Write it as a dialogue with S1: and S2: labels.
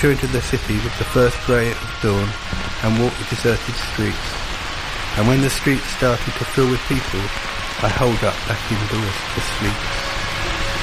S1: venture into the city with the first grey of dawn and walk the deserted streets. And when the streets started to fill with people, I holed up back indoors to sleep.